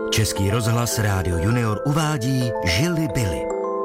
Český rozhlas Rádio Junior uvádí Žili-byli.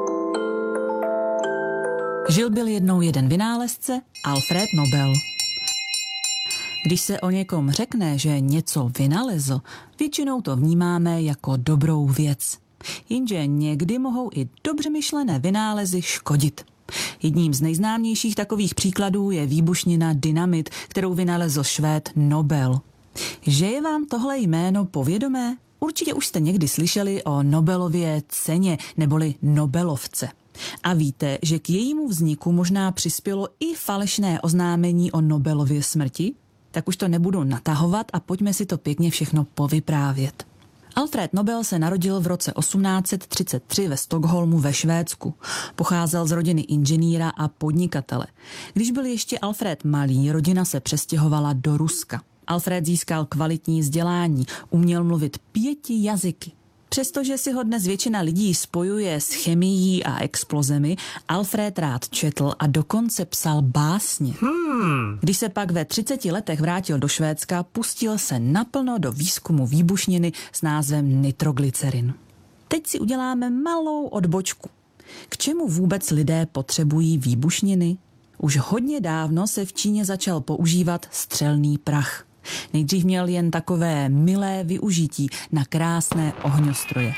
Žil byl jednou jeden vynálezce, Alfred Nobel. Když se o někom řekne, že něco vynalezl, většinou to vnímáme jako dobrou věc. Jenže někdy mohou i dobře myšlené vynálezy škodit. Jedním z nejznámějších takových příkladů je výbušnina dynamit, kterou vynalezl Švéd Nobel. Že je vám tohle jméno povědomé? Určitě už jste někdy slyšeli o Nobelově ceně neboli Nobelovce. A víte, že k jejímu vzniku možná přispělo i falešné oznámení o Nobelově smrti? Tak už to nebudu natahovat a pojďme si to pěkně všechno povyprávět. Alfred Nobel se narodil v roce 1833 ve Stockholmu ve Švédsku. Pocházel z rodiny inženýra a podnikatele. Když byl ještě Alfred malý, rodina se přestěhovala do Ruska. Alfred získal kvalitní vzdělání, uměl mluvit 5 jazyky. Přestože si ho dnes většina lidí spojuje s chemií a explozemi, Alfred rád četl a dokonce psal básně. Když se pak ve 30 letech vrátil do Švédska, pustil se naplno do výzkumu výbušniny s názvem nitroglycerin. Teď si uděláme malou odbočku. K čemu vůbec lidé potřebují výbušniny? Už hodně dávno se v Číně začal používat střelný prach. Nejdřív měl jen takové milé využití na krásné ohňostroje.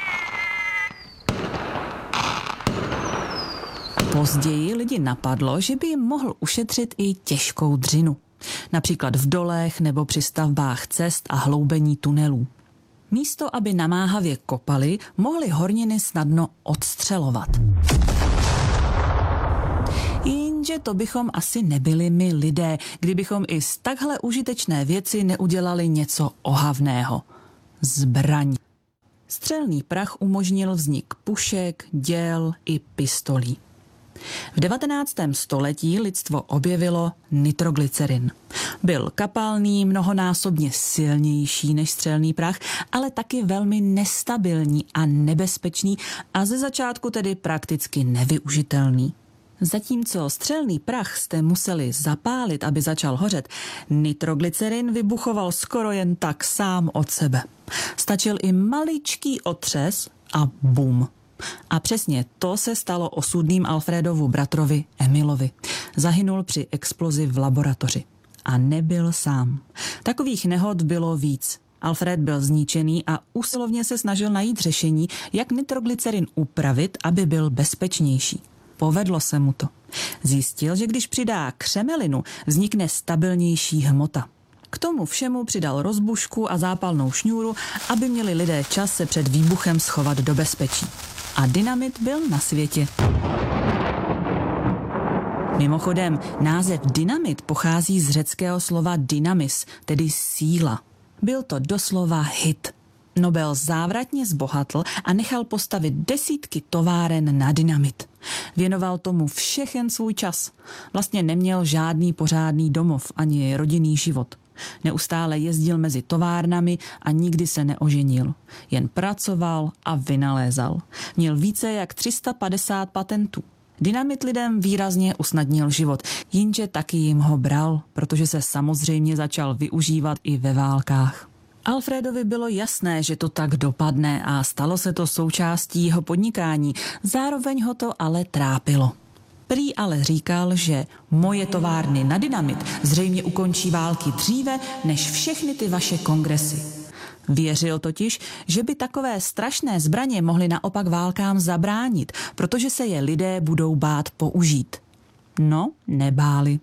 Později lidi napadlo, že by jim mohl ušetřit i těžkou dřinu. Například v dolech nebo při stavbách cest a hloubení tunelů. Místo, aby namáhavě kopali, mohli horniny snadno odstřelovat. Jenže to bychom asi nebyli my lidé, kdybychom i z takhle užitečné věci neudělali něco ohavného. Zbraň. Střelný prach umožnil vznik pušek, děl i pistolí. V 19. století lidstvo objevilo nitroglycerin. Byl kapalný, mnohonásobně silnější než střelný prach, ale taky velmi nestabilní a nebezpečný a ze začátku tedy prakticky nevyužitelný. Zatímco střelný prach jste museli zapálit, aby začal hořet, nitroglycerin vybuchoval skoro jen tak sám od sebe. Stačil i maličký otřes a bum. A přesně to se stalo osudným Alfredovu bratrovi Emilovi. Zahynul při explozi v laboratoři. A nebyl sám. Takových nehod bylo víc. Alfred byl zničený a usilovně se snažil najít řešení, jak nitroglycerin upravit, aby byl bezpečnější. Povedlo se mu to. Zjistil, že když přidá křemelinu, vznikne stabilnější hmota. K tomu všemu přidal rozbušku a zápalnou šňůru, aby měli lidé čas se před výbuchem schovat do bezpečí. A dynamit byl na světě. Mimochodem, název dynamit pochází z řeckého slova dynamis, tedy síla. Byl to doslova hit. Nobel závratně zbohatl a nechal postavit desítky továren na dynamit. Věnoval tomu všechen svůj čas. Vlastně neměl žádný pořádný domov ani rodinný život. Neustále jezdil mezi továrnami a nikdy se neoženil. Jen pracoval a vynalézal. Měl více jak 350 patentů. Dynamit lidem výrazně usnadnil život, jenže taky jim ho bral, protože se samozřejmě začal využívat i ve válkách. Alfredovi bylo jasné, že to tak dopadne a stalo se to součástí jeho podnikání, zároveň ho to ale trápilo. Prý ale říkal, že moje továrny na dynamit zřejmě ukončí války dříve než všechny ty vaše kongresy. Věřil totiž, že by takové strašné zbraně mohly naopak válkám zabránit, protože se je lidé budou bát použít. No, nebáli.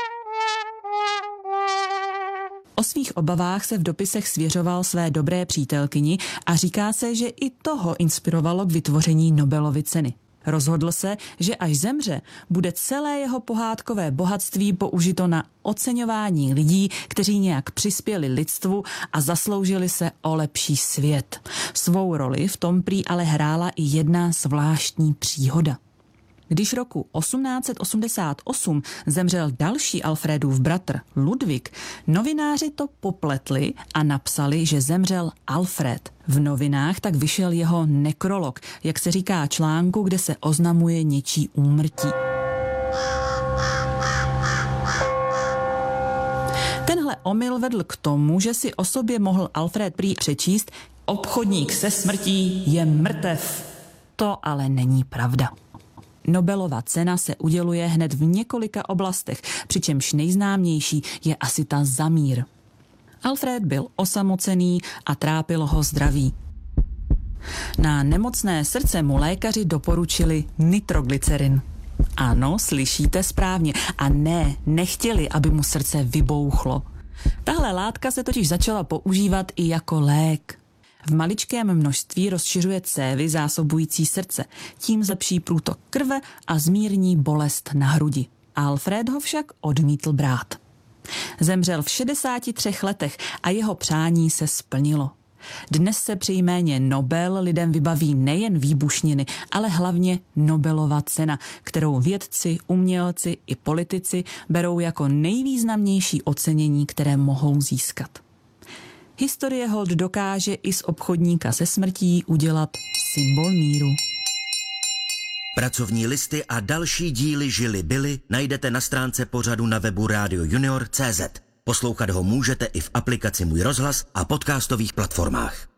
O svých obavách se v dopisech svěřoval své dobré přítelkyni a říká se, že i toho inspirovalo k vytvoření Nobelovy ceny. Rozhodl se, že až zemře, bude celé jeho pohádkové bohatství použito na oceňování lidí, kteří nějak přispěli lidstvu a zasloužili se o lepší svět. Svou roli v tom prý ale hrála i jedna zvláštní příhoda. Když roku 1888 zemřel další Alfredův bratr Ludvík, novináři to popletli a napsali, že zemřel Alfred. V novinách tak vyšel jeho nekrolog, jak se říká článku, kde se oznamuje něčí úmrtí. Tenhle omyl vedl k tomu, že si o sobě mohl Alfred prý přečíst Obchodník se smrtí je mrtev. To ale není pravda. Nobelova cena se uděluje hned v několika oblastech, přičemž nejznámější je asi ta za mír. Alfred byl osamocený a trápilo ho zdraví. Na nemocné srdce mu lékaři doporučili nitroglycerin. Ano, slyšíte správně. A ne, nechtěli, aby mu srdce vybouchlo. Tahle látka se totiž začala používat i jako lék. V maličkém množství rozšiřuje cévy zásobující srdce. Tím zlepší průtok krve a zmírní bolest na hrudi. Alfred ho však odmítl brát. Zemřel v 63 letech a jeho přání se splnilo. Dnes se při jméně Nobel lidem vybaví nejen výbušniny, ale hlavně Nobelova cena, kterou vědci, umělci i politici berou jako nejvýznamnější ocenění, které mohou získat. Historie hold dokáže i z obchodníka se smrtí udělat symbol míru. Pracovní listy a další díly Žili byly najdete na stránce pořadu na webu radiojunior.cz. Poslouchat ho můžete i v aplikaci Můj rozhlas a podcastových platformách.